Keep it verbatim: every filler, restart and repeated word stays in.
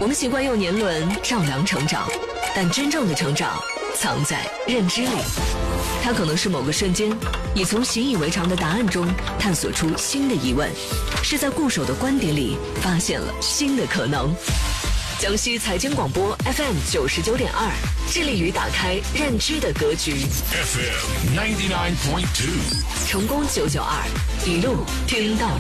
我们习惯用年轮丈量成长，但真正的成长藏在认知里。它可能是某个瞬间，你从习以为常的答案中探索出新的疑问，是在固守的观点里发现了新的可能。江西财经广播 F M 九十九点二，致力于打开认知的格局。 F M ninety nine point two， 成功九九二，一路听到